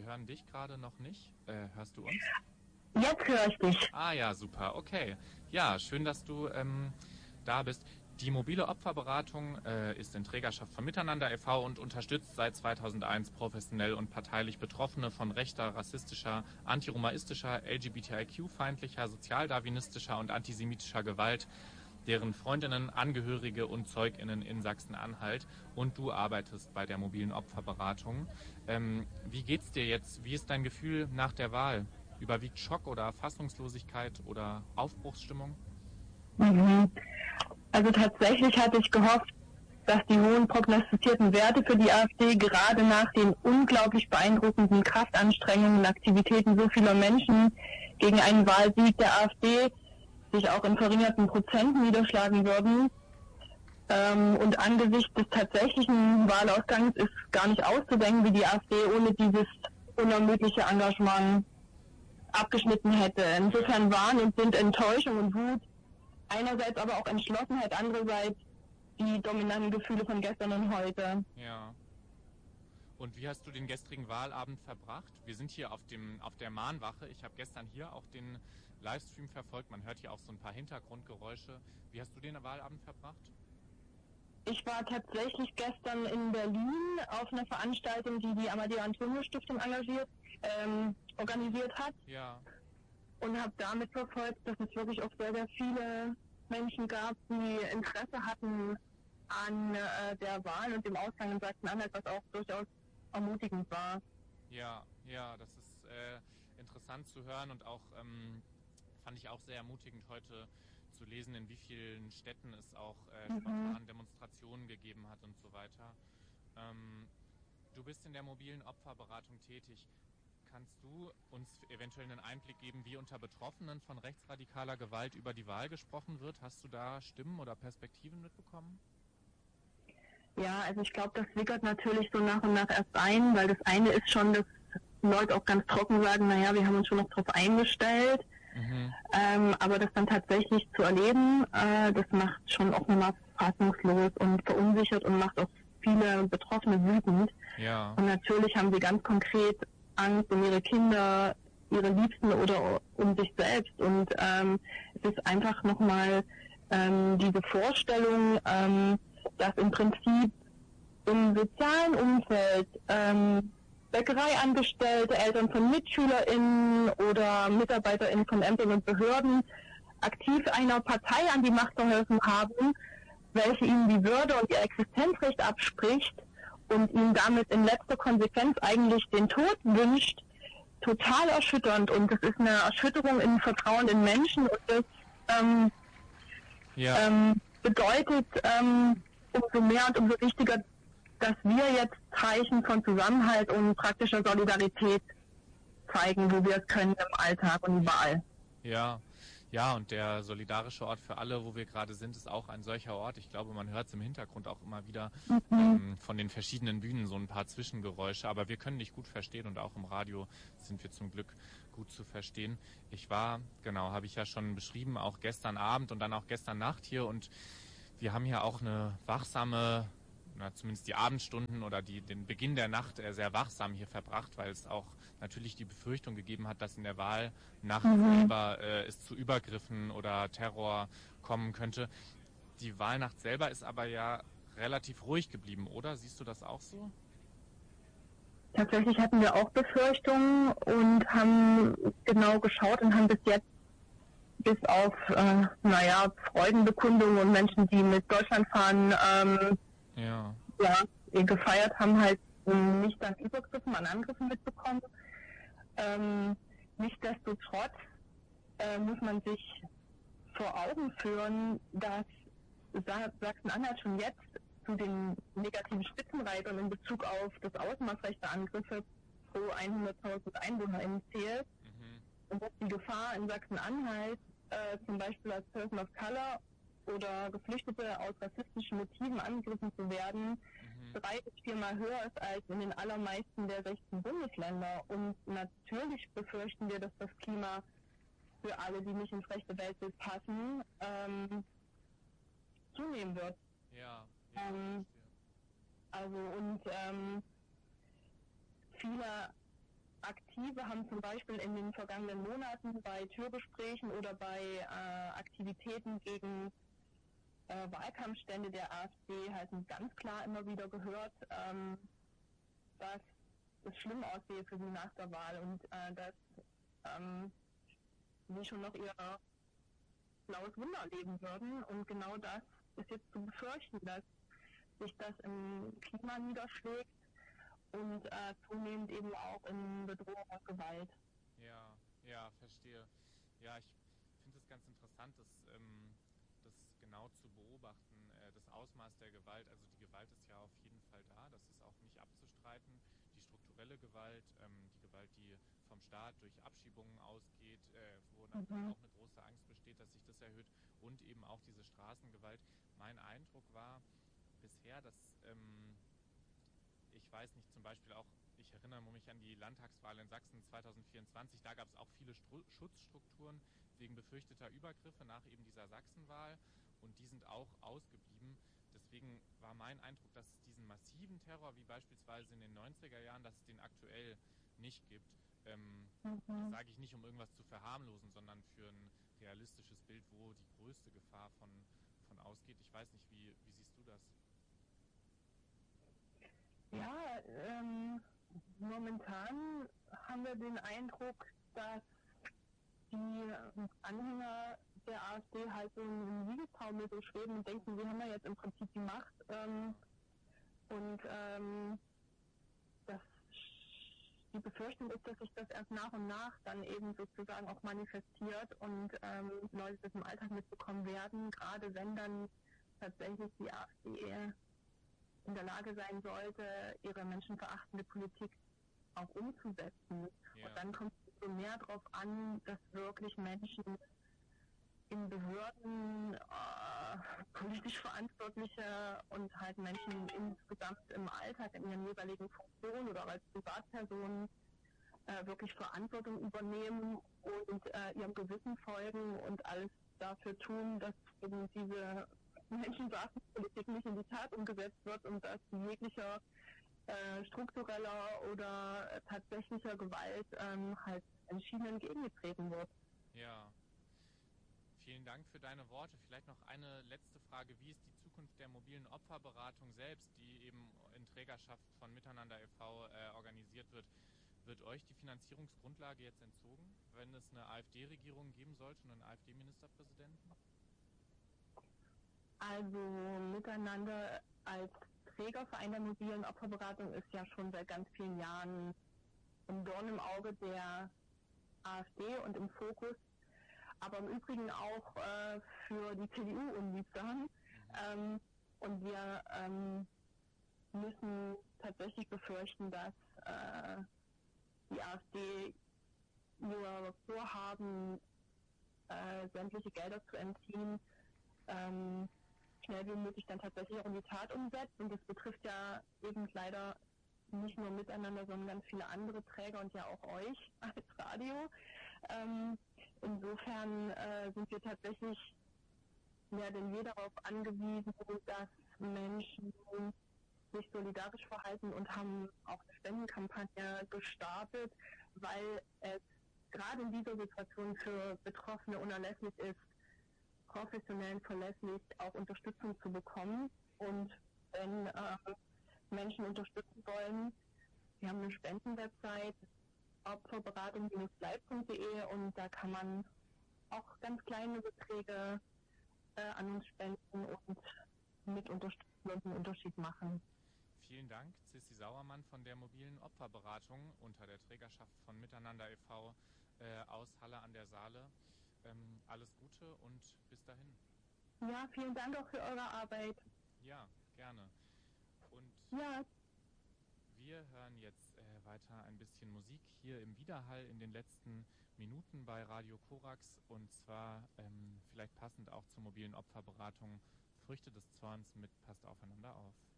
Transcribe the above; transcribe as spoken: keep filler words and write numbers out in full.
hören dich gerade noch nicht. Äh, hörst du uns? Jetzt höre ich dich. Ah ja, super, okay. Ja, schön, dass du ähm, da bist. Die mobile Opferberatung äh, ist in Trägerschaft von Miteinander e V und unterstützt seit zweitausendeins professionell und parteilich Betroffene von rechter, rassistischer, antiromaistischer, L G B T I Q-feindlicher, sozialdarwinistischer und antisemitischer Gewalt, deren Freundinnen, Angehörige und ZeugInnen in Sachsen-Anhalt. Und du arbeitest bei der mobilen Opferberatung. Ähm, wie geht's dir jetzt? Wie ist dein Gefühl nach der Wahl? Überwiegt Schock oder Fassungslosigkeit oder Aufbruchsstimmung? Mhm. Also tatsächlich hatte ich gehofft, dass die hohen prognostizierten Werte für die AfD gerade nach den unglaublich beeindruckenden Kraftanstrengungen und Aktivitäten so vieler Menschen gegen einen Wahlsieg der AfD sich auch in verringerten Prozenten niederschlagen würden. Ähm, und angesichts des tatsächlichen Wahlausgangs ist gar nicht auszudenken, wie die AfD ohne dieses unermüdliche Engagement abgeschnitten hätte. Insofern waren und sind Enttäuschung und Wut, einerseits aber auch Entschlossenheit, andererseits die dominanten Gefühle von gestern und heute. Ja. Und wie hast du den gestrigen Wahlabend verbracht? Wir sind hier auf dem auf der Mahnwache. Ich habe gestern hier auch den Livestream verfolgt. Man hört hier auch so ein paar Hintergrundgeräusche. Wie hast du den Wahlabend verbracht? Ich war tatsächlich gestern in Berlin auf einer Veranstaltung, die die Amadeo-Antonio-Stiftung engagiert, ähm, organisiert hat. Ja. Und habe damit verfolgt, dass es wirklich auch sehr, sehr viele Menschen gab, die Interesse hatten an äh, der Wahl und dem Ausgang in Sachsen-Anhalt, was auch durchaus ermutigend war. Ja, ja, das ist äh, interessant zu hören und auch ähm, fand ich auch sehr ermutigend heute zu lesen, in wie vielen Städten es auch äh, Mhm. spontan Demonstrationen gegeben hat und so weiter. Ähm, du bist in der mobilen Opferberatung tätig. Kannst du uns eventuell einen Einblick geben, wie unter Betroffenen von rechtsradikaler Gewalt über die Wahl gesprochen wird? Hast du da Stimmen oder Perspektiven mitbekommen? Ja, also ich glaube, das wickert natürlich so nach und nach erst ein, weil das eine ist schon, dass Leute auch ganz trocken sagen, naja, wir haben uns schon noch drauf eingestellt. Mhm. Ähm, aber das dann tatsächlich zu erleben, äh, das macht schon auch nochmal fassungslos und verunsichert und macht auch viele Betroffene wütend. Ja. Und natürlich haben sie ganz konkret Angst um ihre Kinder, ihre Liebsten oder um sich selbst. Und ähm, es ist einfach nochmal ähm, diese Vorstellung, ähm, dass im Prinzip im sozialen Umfeld ähm, Bäckereiangestellte, Eltern von MitschülerInnen oder MitarbeiterInnen von Ämtern und Behörden aktiv einer Partei an die Macht verholfen haben, welche ihnen die Würde und ihr Existenzrecht abspricht und ihnen damit in letzter Konsequenz eigentlich den Tod wünscht, total erschütternd. Und das ist eine Erschütterung in Vertrauen in Menschen und das ähm, Ja. ähm, bedeutet ähm, umso mehr und umso wichtiger, dass wir jetzt Zeichen von Zusammenhalt und praktischer Solidarität zeigen, wo wir es können im Alltag und überall. Ja, ja, und der solidarische Ort für alle, wo wir gerade sind, ist auch ein solcher Ort. Ich glaube, man hört es im Hintergrund auch immer wieder Mhm. ähm, von den verschiedenen Bühnen so ein paar Zwischengeräusche, aber wir können dich gut verstehen und auch im Radio sind wir zum Glück gut zu verstehen. Ich war, genau, habe ich ja schon beschrieben, auch gestern Abend und dann auch gestern Nacht hier und wir haben hier auch eine wachsame, na, zumindest die Abendstunden oder die, den Beginn der Nacht äh, sehr wachsam hier verbracht, weil es auch natürlich die Befürchtung gegeben hat, dass in der Wahlnacht Mhm. selber äh, es zu Übergriffen oder Terror kommen könnte. Die Wahlnacht selber ist aber ja relativ ruhig geblieben, oder? Siehst du das auch so? Tatsächlich hatten wir auch Befürchtungen und haben genau geschaut und haben bis jetzt bis auf, äh, naja, Freudenbekundungen und Menschen, die mit Deutschland fahren, ähm, Ja. ja, gefeiert haben, halt ähm, nicht an Übergriffen, an Angriffen mitbekommen. Ähm, nichtsdestotrotz äh, muss man sich vor Augen führen, dass Sa- Sachsen-Anhalt schon jetzt zu den negativen Spitzenreitern in Bezug auf das Ausmaß rechter Angriffe pro hunderttausend EinwohnerInnen zählt Mhm. und dass die Gefahr in Sachsen-Anhalt äh, zum Beispiel als Person of Color oder Geflüchtete aus rassistischen Motiven angegriffen zu werden, Mhm. drei bis viermal höher ist als in den allermeisten der sechzehn Bundesländer. Und natürlich befürchten wir, dass das Klima für alle, die nicht ins rechte Weltbild passen, ähm, zunehmen wird. Ja. Ja. Ähm, verstehe. also und ähm, viele Aktive haben zum Beispiel in den vergangenen Monaten bei Türgesprächen oder bei äh, Aktivitäten gegen äh, Wahlkampfstände der AfD halt ganz klar immer wieder gehört, ähm, dass es schlimm aussehe für sie nach der Wahl und äh, dass ähm, sie schon noch ihr blaues Wunder erleben würden. Und genau das ist jetzt zu befürchten, dass sich das im Klima niederschlägt und äh, zunehmend eben auch in Bedrohung und Gewalt. Ja, ja, verstehe. Ja, ich finde es ganz interessant, dass ähm, das genau zu beobachten, äh, das Ausmaß der Gewalt. Also die Gewalt ist ja auf jeden Fall da, das ist auch nicht abzustreiten. Die strukturelle Gewalt, ähm, die Gewalt, die vom Staat durch Abschiebungen ausgeht, äh, wo natürlich Mhm. auch eine große Angst besteht, dass sich das erhöht, und eben auch diese Straßengewalt. Mein Eindruck war bisher, dass ähm, ich weiß nicht, zum Beispiel auch, ich erinnere mich an die Landtagswahl in Sachsen zweitausendvierundzwanzig, da gab es auch viele Stru Schutzstrukturen wegen befürchteter Übergriffe nach eben dieser Sachsenwahl, und die sind auch ausgeblieben. Deswegen war mein Eindruck, dass es diesen massiven Terror, wie beispielsweise in den neunziger Jahren, dass es den aktuell nicht gibt. Ähm, Mhm. das sage ich nicht, um irgendwas zu verharmlosen, sondern für ein realistisches Bild, wo die größte Gefahr von, von ausgeht. Ich weiß nicht, wie, wie siehst du das? Ja, ähm, momentan haben wir den Eindruck, dass die Anhänger der AfD halt so im Liegestaumel so schweben und denken, wir haben ja jetzt im Prinzip die Macht. Ähm, und ähm, das, die Befürchtung ist, dass sich das erst nach und nach dann eben sozusagen auch manifestiert und ähm, Leute das im Alltag mitbekommen werden, gerade wenn dann tatsächlich die AfD in der Lage sein sollte, ihre menschenverachtende Politik auch umzusetzen. Ja. Und dann kommt es so mehr darauf an, dass wirklich Menschen in Behörden, äh, politisch Verantwortliche und halt Menschen insgesamt im Alltag in ihren jeweiligen Funktionen oder als Privatpersonen äh, wirklich Verantwortung übernehmen und äh, ihrem Gewissen folgen und alles dafür tun, dass eben diese Menschenrechtspolitik nicht in die Tat umgesetzt wird und dass jeglicher äh, struktureller oder äh, tatsächlicher Gewalt ähm, halt entschieden entgegengetreten wird. Ja. Vielen Dank für deine Worte. Vielleicht noch eine letzte Frage. Wie ist die Zukunft der mobilen Opferberatung selbst, die eben in Trägerschaft von Miteinander e V äh, organisiert wird? Wird euch die Finanzierungsgrundlage jetzt entzogen, wenn es eine AfD-Regierung geben sollte und einen AfD-Ministerpräsidenten? Also Miteinander als Trägerverein der mobilen Opferberatung ist ja schon seit ganz vielen Jahren ein Dorn im Auge der AfD und im Fokus, aber im Übrigen auch äh, für die C D U unliebsam. Mhm. Ähm, und wir ähm, müssen tatsächlich befürchten, dass äh, die AfD ihr Vorhaben, äh, sämtliche Gelder zu entziehen, ähm, schnell wie möglich dann tatsächlich auch in die Tat umsetzt. Und das betrifft ja eben leider nicht nur Miteinander, sondern ganz viele andere Träger und ja auch euch als Radio. Ähm, insofern äh, sind wir tatsächlich mehr denn je darauf angewiesen, dass Menschen sich solidarisch verhalten und haben auch eine Spendenkampagne gestartet, weil es gerade in dieser Situation für Betroffene unerlässlich ist, professionell und verlässlich auch Unterstützung zu bekommen. Und wenn äh, Menschen unterstützen wollen, wir haben eine Spendenwebsite, opferberatung bleib punkt de, und da kann man auch ganz kleine Beträge äh, an uns spenden und mit unterstützen und einen Unterschied machen. Vielen Dank, Sissi Sauermann von der mobilen Opferberatung unter der Trägerschaft von Miteinander e V äh, aus Halle an der Saale. Ähm, alles Gute und bis dahin. Ja, vielen Dank auch für eure Arbeit. Ja, gerne. Und ja. Wir hören jetzt äh, weiter ein bisschen Musik hier im Widerhall in den letzten Minuten bei Radio Korax, und zwar ähm, vielleicht passend auch zur mobilen Opferberatung Früchte des Zorns mit Passt aufeinander auf.